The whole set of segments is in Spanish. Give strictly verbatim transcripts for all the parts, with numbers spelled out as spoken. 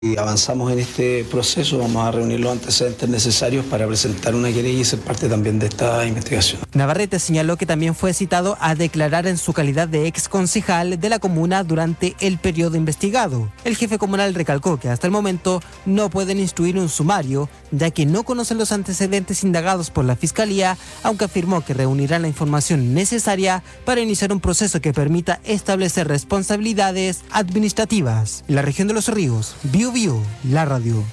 Y avanzamos en este proceso, vamos a reunir los antecedentes necesarios para presentar una querella y ser parte también de esta investigación. Navarrete señaló que también fue citado a declarar en su calidad de ex concejal de la comuna durante el periodo investigado. El jefe comunal recalcó que hasta el momento no pueden instruir un sumario, ya que no conocen los antecedentes indagados por la Fiscalía, aunque afirmó que reunirán la información necesaria para iniciar un proceso que permita establecer responsabilidades administrativas. En la región de Los Ríos, Biu Biu, la radio.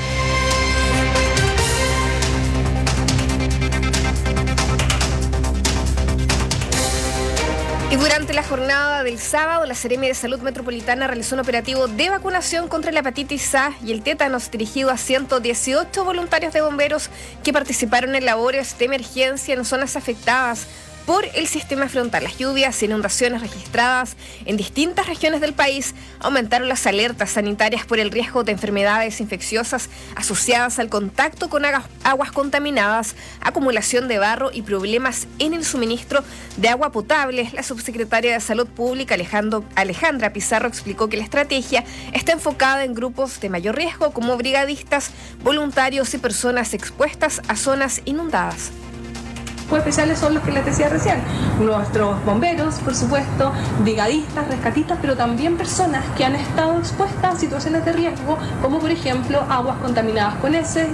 Y durante la jornada del sábado, la Seremi de Salud Metropolitana realizó un operativo de vacunación contra la hepatitis A y el tétanos dirigido a ciento dieciocho voluntarios de bomberos que participaron en labores de emergencia en zonas afectadas por el sistema frontal. Las lluvias e inundaciones registradas en distintas regiones del país aumentaron las alertas sanitarias por el riesgo de enfermedades infecciosas asociadas al contacto con aguas contaminadas, acumulación de barro y problemas en el suministro de agua potable. La subsecretaria de Salud Pública, Alejandro, Alejandra Pizarro, explicó que la estrategia está enfocada en grupos de mayor riesgo como brigadistas, voluntarios y personas expuestas a zonas inundadas. Los especiales son los que les decía recién, nuestros bomberos, por supuesto, brigadistas, rescatistas, pero también personas que han estado expuestas a situaciones de riesgo, como por ejemplo aguas contaminadas con heces.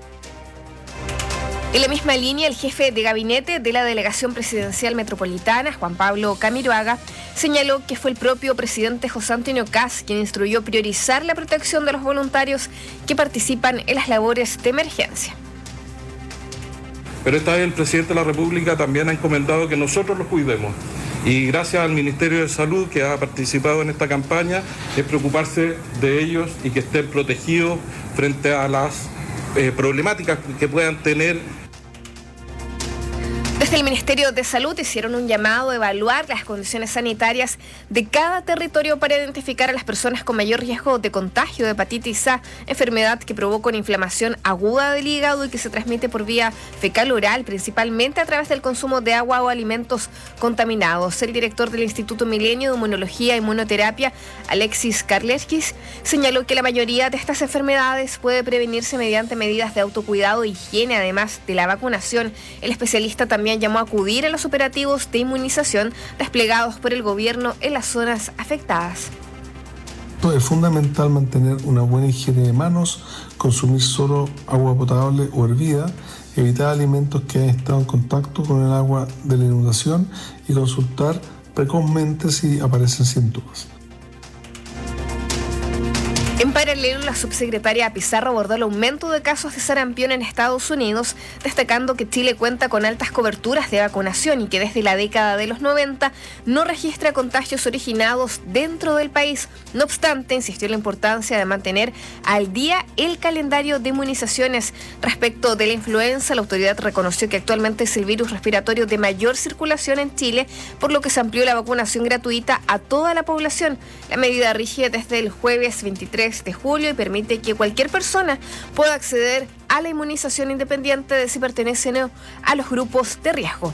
En la misma línea, el jefe de gabinete de la Delegación Presidencial Metropolitana, Juan Pablo Camiroaga, señaló que fue el propio presidente José Antonio Kast quien instruyó priorizar la protección de los voluntarios que participan en las labores de emergencia. Pero esta vez el presidente de la República también ha encomendado que nosotros los cuidemos. Y gracias al Ministerio de Salud que ha participado en esta campaña, es preocuparse de ellos y que estén protegidos frente a las eh, problemáticas que puedan tener. Desde el Ministerio de Salud hicieron un llamado a evaluar las condiciones sanitarias de cada territorio para identificar a las personas con mayor riesgo de contagio de hepatitis A, enfermedad que provoca una inflamación aguda del hígado y que se transmite por vía fecal oral, principalmente a través del consumo de agua o alimentos contaminados. El director del Instituto Milenio de Inmunología e Inmunoterapia, Alexis Karleskis, señaló que la mayoría de estas enfermedades puede prevenirse mediante medidas de autocuidado e higiene, además de la vacunación. El especialista también llamó a acudir a los operativos de inmunización desplegados por el gobierno en las zonas afectadas. Es fundamental mantener una buena higiene de manos, consumir solo agua potable o hervida, evitar alimentos que hayan estado en contacto con el agua de la inundación y consultar precozmente si aparecen síntomas. En paralelo, la subsecretaria Pizarro abordó el aumento de casos de sarampión en Estados Unidos, destacando que Chile cuenta con altas coberturas de vacunación y que desde la década de los noventa no registra contagios originados dentro del país. No obstante, insistió en la importancia de mantener al día el calendario de inmunizaciones. Respecto de la influenza, la autoridad reconoció que actualmente es el virus respiratorio de mayor circulación en Chile, por lo que se amplió la vacunación gratuita a toda la población. La medida rige desde el jueves veintitrés de julio y permite que cualquier persona pueda acceder a la inmunización independiente de si pertenece o no a los grupos de riesgo.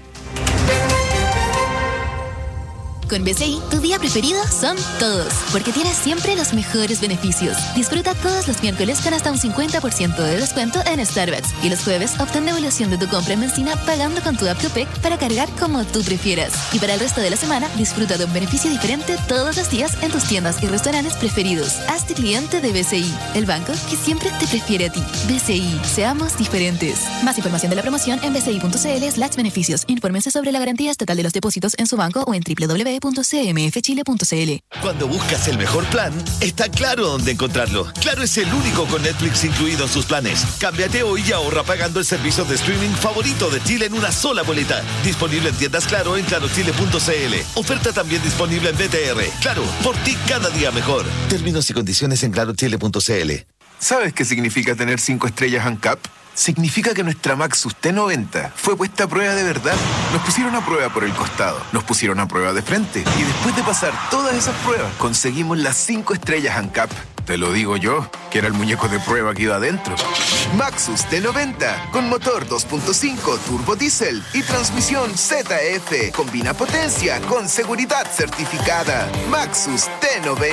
Con B C I, tu día preferido son todos, porque tienes siempre los mejores beneficios. Disfruta todos los miércoles con hasta un cincuenta por ciento de descuento en Starbucks y los jueves obtén devolución de tu compra en benzina pagando con tu app Copec para cargar como tú prefieras. Y para el resto de la semana, disfruta de un beneficio diferente todos los días en tus tiendas y restaurantes preferidos. Hazte cliente de B C I, el banco que siempre te prefiere a ti. B C I, seamos diferentes. Más información de la promoción en bci.cl slash beneficios. Infórmense sobre la garantía estatal de los depósitos en su banco o en doble u doble u doble u punto c m f chile punto c l. Cuando buscas el mejor plan, está claro dónde encontrarlo. Claro es el único con Netflix incluido en sus planes. Cámbiate hoy y ahorra pagando el servicio de streaming favorito de Chile en una sola boleta. Disponible en tiendas Claro en claro chile punto c l. Oferta también disponible en B T R. Claro, por ti cada día mejor. Términos y condiciones en claro chile punto c l. ¿Sabes qué significa tener cinco estrellas ANCAP? Significa que nuestra Maxus T noventa fue puesta a prueba de verdad. Nos pusieron a prueba por el costado, nos pusieron a prueba de frente y después de pasar todas esas pruebas conseguimos las cinco estrellas ANCAP. Te lo digo yo, que era el muñeco de prueba que iba adentro. Maxus T noventa, con motor dos punto cinco turbo diésel y transmisión Z F. Combina potencia con seguridad certificada. Maxus T noventa.